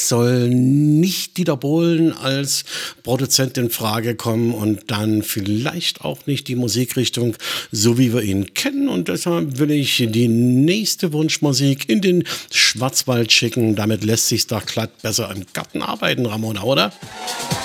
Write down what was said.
soll nicht Dieter Bohlen als Produzent in Frage kommen und dann vielleicht auch nicht die Musikrichtung, so wie wir ihn kennen. Und deshalb will ich die nächste Wunschmusik in den Schwarzwald schicken. Damit lässt sich doch glatt besser im Garten arbeiten, Ramona, oder?